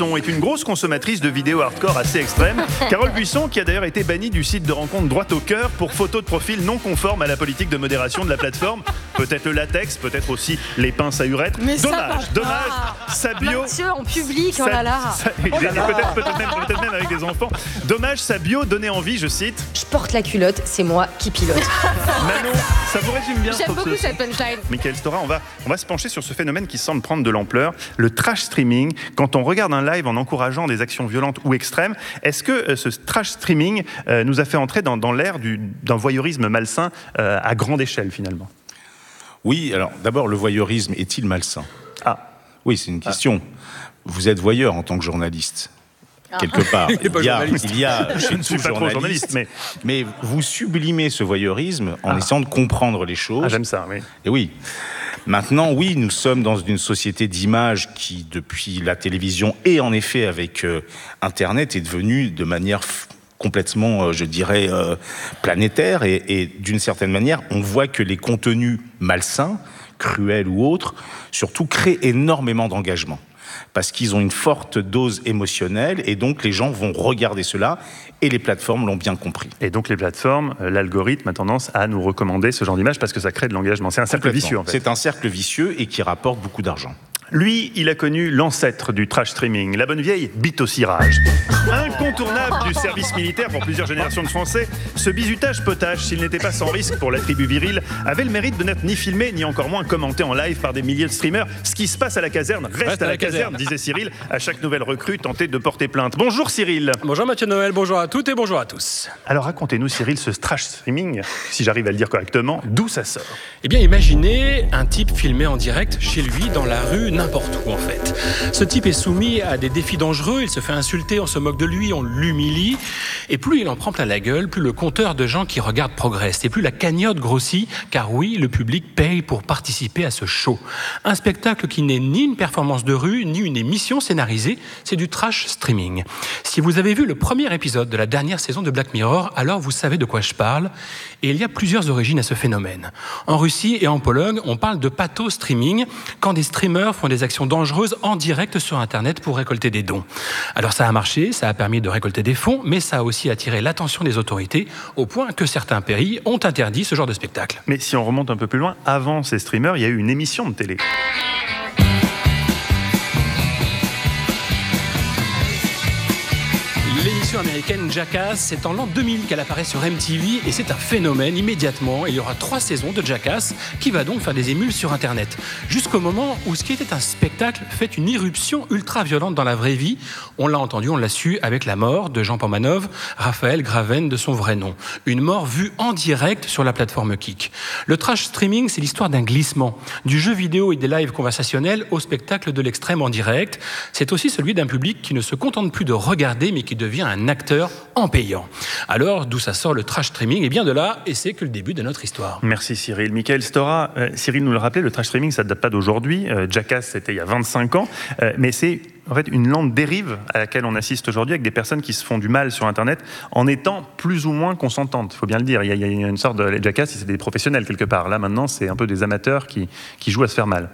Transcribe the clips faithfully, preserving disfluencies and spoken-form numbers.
Buisson est une grosse consommatrice de vidéos hardcore assez extrêmes. Carole Buisson, qui a d'ailleurs été bannie du site de rencontre Droite au Cœur pour photos de profil non conformes à la politique de modération de la plateforme. Peut-être le latex, peut-être aussi les pinces à urètre. Mais dommage, ça dommage. Sa bio. Mathieu, en public, oh là là. Sa, oh là là. Peut-être, peut-être, même, peut-être même avec des enfants. Dommage, sa bio donnait envie, je cite. Je porte la culotte, c'est moi qui pilote. Manon, ça vous résume bien. J'aime beaucoup cette punchline. Michael Stora, on va, on va se pencher sur ce phénomène qui semble prendre de l'ampleur, le trash streaming. Quand on regarde un live en encourageant des actions violentes ou extrêmes, est-ce que euh, ce trash streaming euh, nous a fait entrer dans, dans l'ère du, d'un voyeurisme malsain euh, à grande échelle finalement? Oui, alors d'abord, le voyeurisme est-il malsain? Ah. Oui, c'est une question. Ah. Vous êtes voyeur en tant que journaliste. Quelque part, il, il, y a, il y a, je ne suis pas trop journaliste, mais... mais vous sublimez ce voyeurisme en ah. essayant de comprendre les choses. Ah, j'aime ça, oui. Et oui. Maintenant, oui, nous sommes dans une société d'image qui, depuis la télévision et en effet avec euh, Internet, est devenue de manière f- complètement, euh, je dirais, euh, planétaire. Et, et d'une certaine manière, on voit que les contenus malsains, cruels ou autres, surtout créent énormément d'engagement. Parce qu'ils ont une forte dose émotionnelle et donc les gens vont regarder cela et les plateformes l'ont bien compris. Et donc les plateformes, l'algorithme a tendance à nous recommander ce genre d'image parce que ça crée de l'engagement. C'est un cercle vicieux en fait. C'est un cercle vicieux et qui rapporte beaucoup d'argent. Lui, il a connu l'ancêtre du trash streaming, la bonne vieille bite au cirage. Incontournable du service militaire pour plusieurs générations de Français, ce bizutage potage, s'il n'était pas sans risque pour la tribu virile, avait le mérite de n'être ni filmé, ni encore moins commenté en live par des milliers de streamers. Ce qui se passe à la caserne reste, reste à, à la, la caserne, caserne, disait Cyril, à chaque nouvelle recrue tentée de porter plainte. Bonjour Cyril. Bonjour Mathieu Noël, bonjour à toutes et bonjour à tous. Alors racontez-nous Cyril, ce trash streaming, si j'arrive à le dire correctement, d'où ça sort? Eh bien imaginez un type filmé en direct chez lui, dans la rue, n'importe où en fait. Ce type est soumis à des défis dangereux, il se fait insulter, on se moque de lui, on l'humilie, et plus il en prend plein la gueule, plus le compteur de gens qui regardent progresse, et plus la cagnotte grossit, car oui, le public paye pour participer à ce show. Un spectacle qui n'est ni une performance de rue, ni une émission scénarisée, c'est du trash streaming. Si vous avez vu le premier épisode de la dernière saison de Black Mirror, alors vous savez de quoi je parle, et il y a plusieurs origines à ce phénomène. En Russie et en Pologne, on parle de patho-streaming, quand des streamers font des actions dangereuses en direct sur Internet pour récolter des dons. Alors ça a marché, ça a permis de récolter des fonds, mais ça a aussi attiré l'attention des autorités, au point que certains pays ont interdit ce genre de spectacle. Mais si on remonte un peu plus loin, avant ces streamers, il y a eu une émission de télé. L'émission américaine Jackass, c'est en l'an deux mille qu'elle apparaît sur M T V et c'est un phénomène immédiatement. Il y aura trois saisons de Jackass qui va donc faire des émules sur Internet. Jusqu'au moment où ce qui était un spectacle fait une irruption ultra-violente dans la vraie vie. On l'a entendu, on l'a su avec la mort de Jean Pampanov, Raphaël Graven de son vrai nom. Une mort vue en direct sur la plateforme Kik. Le trash streaming, c'est l'histoire d'un glissement. Du jeu vidéo et des lives conversationnels au spectacle de l'extrême en direct. C'est aussi celui d'un public qui ne se contente plus de regarder mais qui devient un acteur en payant. Alors, d'où ça sort le trash streaming? Eh bien de là, et c'est que le début de notre histoire. Merci Cyril. Michael Stora, euh, Cyril nous le rappelait, le trash streaming, ça ne date pas d'aujourd'hui. Euh, Jackass, c'était il y a vingt-cinq ans. Euh, mais c'est en fait une lente dérive à laquelle on assiste aujourd'hui avec des personnes qui se font du mal sur Internet en étant plus ou moins consentantes. Il faut bien le dire. Il y a, il y a une sorte de... Jackass, c'est des professionnels quelque part. Là, maintenant, c'est un peu des amateurs qui, qui jouent à se faire mal.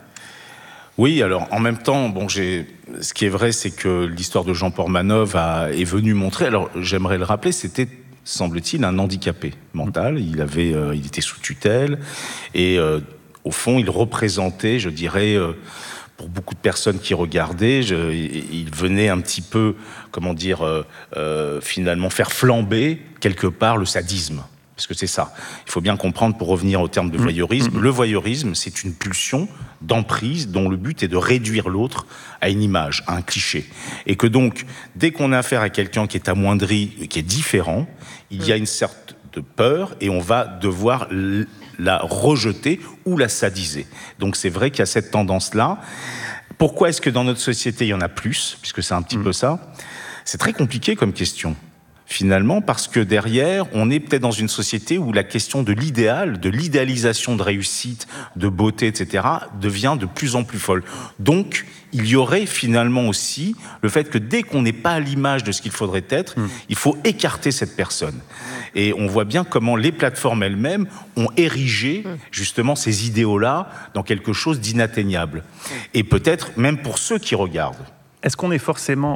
Oui, alors en même temps, bon, j'ai... ce qui est vrai, c'est que l'histoire de Jean Pampanov a... est venue montrer, alors j'aimerais le rappeler, c'était, semble-t-il, un handicapé mental. Il, avait, euh, il était sous tutelle et euh, au fond, il représentait, je dirais, euh, pour beaucoup de personnes qui regardaient, je... il venait un petit peu, comment dire, euh, euh, finalement faire flamber quelque part le sadisme. Parce que c'est ça. Il faut bien comprendre, pour revenir au terme de voyeurisme, mmh. le voyeurisme, c'est une pulsion d'emprise dont le but est de réduire l'autre à une image, à un cliché. Et que donc, dès qu'on a affaire à quelqu'un qui est amoindri, qui est différent, il y a une sorte de peur et on va devoir la rejeter ou la sadiser. Donc c'est vrai qu'il y a cette tendance-là. Pourquoi est-ce que dans notre société, il y en a plus, puisque c'est un petit mmh. peu ça? C'est très compliqué comme question. Finalement, parce que derrière, on est peut-être dans une société où la question de l'idéal, de l'idéalisation de réussite, de beauté, et cetera, devient de plus en plus folle. Donc, il y aurait finalement aussi le fait que dès qu'on n'est pas à l'image de ce qu'il faudrait être, mmh. il faut écarter cette personne. Et on voit bien comment les plateformes elles-mêmes ont érigé justement ces idéaux-là dans quelque chose d'inatteignable. Et peut-être même pour ceux qui regardent. Est-ce qu'on est forcément